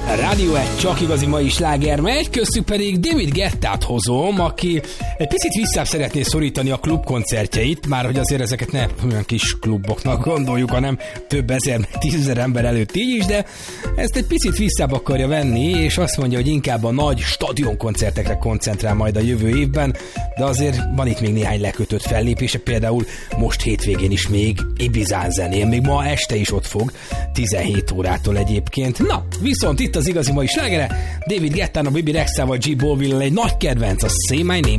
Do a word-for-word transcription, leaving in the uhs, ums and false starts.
Rádió egy csak igazi mai sláger megy, köztük pedig David Guettát hozom, aki egy picit visszább szeretné szorítani a klubkoncertjeit, már hogy azért ezeket ne olyan kis kluboknak gondoljuk, hanem több ezer, tízezer ember előtt így is, de ezt egy picit visszább akarja venni, és azt mondja, hogy inkább a nagy stadionkoncertekre koncentrál majd a jövő évben, de azért van itt még néhány lekötött fellépése, például most hétvégén is még Ibizán zenél, még ma este is ott fog, tizenhét órától egyébként. Na, viszont itt az igazi mai slágere, David Guettának, Bibi Rexával, G. Bolville-el egy nagy kedvenc, a Say My Name.